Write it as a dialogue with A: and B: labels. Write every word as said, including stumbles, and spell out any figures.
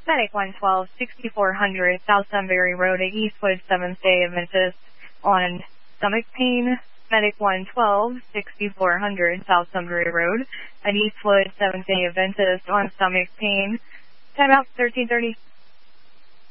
A: Medic one twelve, sixty-four hundred South Sunbury Road at Eastwood, Seventh-day Adventist on stomach pain. Medic one twelve, sixty-four hundred South Sunbury Road at Eastwood, Seventh-day Adventist on stomach pain. Time out, thirteen thirty.